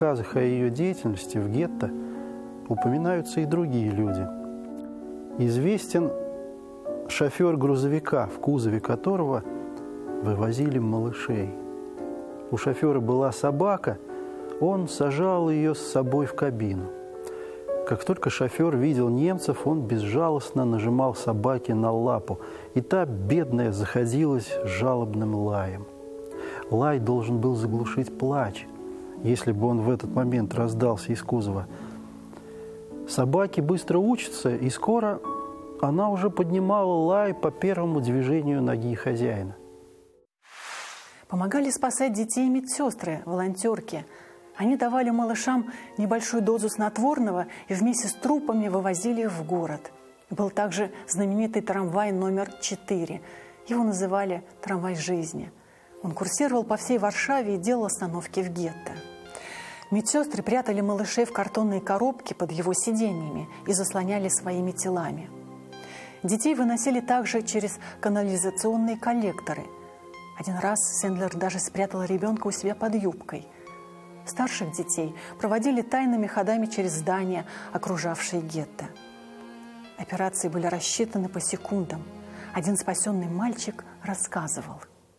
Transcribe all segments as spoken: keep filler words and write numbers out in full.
В рассказах о ее деятельности в гетто упоминаются и другие люди. Известен шофер грузовика, в кузове которого вывозили малышей. У шофера была собака, он сажал ее с собой в кабину. Как только шофер видел немцев, он безжалостно нажимал собаке на лапу, и та, бедная, заходилась жалобным лаем. Лай должен был заглушить плач, если бы он в этот момент раздался из кузова. Собаки быстро учатся, и скоро она уже поднимала лай по первому движению ноги хозяина. Помогали спасать детей медсестры, волонтерки. Они давали малышам небольшую дозу снотворного и вместе с трупами вывозили их в город. Был также знаменитый трамвай номер четыре. Его называли «трамвай жизни». Он курсировал по всей Варшаве и делал остановки в гетто. Медсестры прятали малышей в картонные коробки под его сиденьями и заслоняли своими телами. Детей выносили также через канализационные коллекторы. Один раз Сендлер даже спрятал ребенка у себя под юбкой. Старших детей проводили тайными ходами через здания, окружавшие гетто. Операции были рассчитаны по секундам. Один спасенный мальчик рассказывал.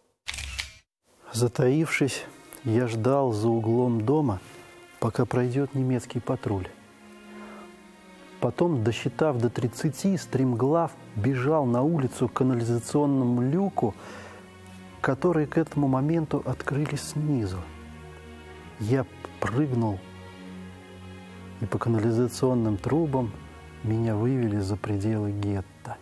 Затаившись, я ждал за углом дома, пока пройдет немецкий патруль. Потом, досчитав до тридцати, стремглав бежал на улицу к канализационному люку, которые к этому моменту открылись снизу. Я прыгнул, и по канализационным трубам меня вывели за пределы гетто.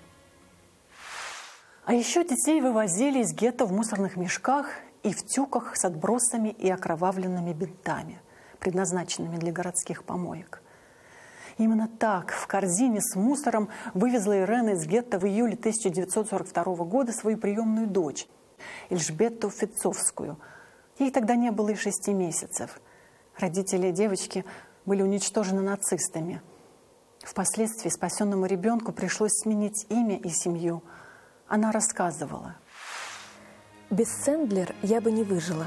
А еще детей вывозили из гетто в мусорных мешках и в тюках с отбросами и окровавленными бинтами, предназначенными для городских помоек. Именно так в корзине с мусором вывезла Ирена из гетто в июле тысяча девятьсот сорок второго года свою приемную дочь Эльжбетту Фицовскую. Ей тогда не было и шести месяцев. Родители девочки были уничтожены нацистами. Впоследствии спасенному ребенку пришлось сменить имя и семью. Она рассказывала. Без Сендлер я бы не выжила.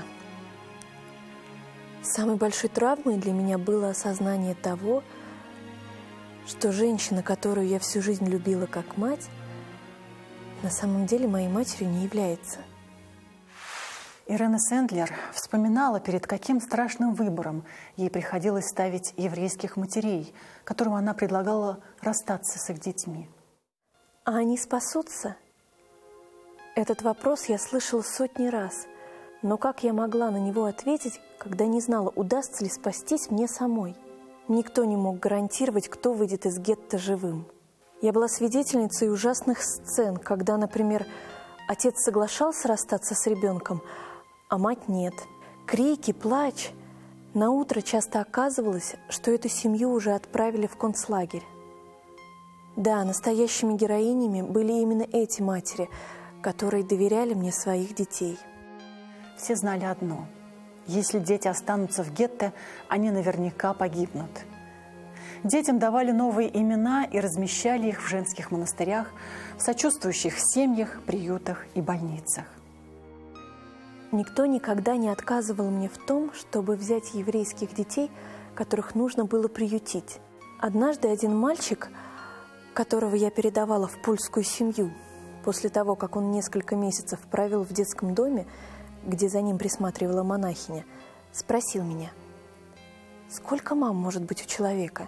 Самой большой травмой для меня было осознание того, что женщина, которую я всю жизнь любила как мать, на самом деле моей матерью не является. Ирена Сендлер вспоминала, перед каким страшным выбором ей приходилось ставить еврейских матерей, которым она предлагала расстаться с их детьми. А они спасутся? Этот вопрос я слышала сотни раз, но как я могла на него ответить, когда не знала, удастся ли спастись мне самой? Никто не мог гарантировать, кто выйдет из гетто живым. Я была свидетельницей ужасных сцен, когда, например, отец соглашался расстаться с ребенком, а мать нет. Крики, плач. Наутро часто оказывалось, что эту семью уже отправили в концлагерь. Да, настоящими героинями были именно эти матери, которые доверяли мне своих детей. Все знали одно. Если дети останутся в гетто, они наверняка погибнут. Детям давали новые имена и размещали их в женских монастырях, в сочувствующих семьях, приютах и больницах. Никто никогда не отказывал мне в том, чтобы взять еврейских детей, которых нужно было приютить. Однажды один мальчик, которого я передавала в польскую семью, после того, как он несколько месяцев провел в детском доме, где за ним присматривала монахиня, спросил меня: «Сколько мам может быть у человека?»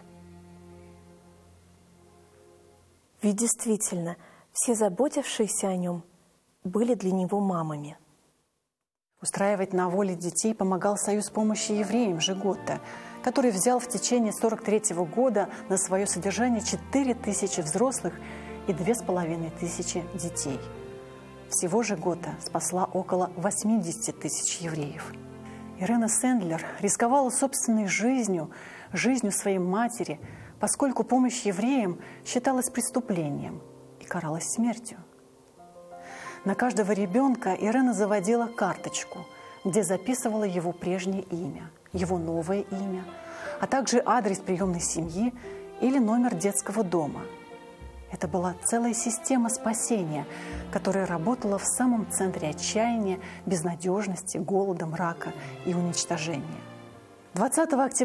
Ведь действительно, все заботившиеся о нем были для него мамами. Устраивать на воле детей помогал Союз помощи евреям Жиготта, который взял в течение сорок третьего года на свое содержание четыре тысячи взрослых и две с половиной тысячи детей. Всего Жиготта спасла около восьмидесяти тысяч евреев. Ирена Сендлер рисковала собственной жизнью, жизнью своей матери, поскольку помощь евреям считалась преступлением и каралась смертью. На каждого ребенка Ирена заводила карточку, где записывала его прежнее имя, его новое имя, а также адрес приемной семьи или номер детского дома. Это была целая система спасения, которая работала в самом центре отчаяния, безнадежности, голода, мрака и уничтожения. двадцатого октября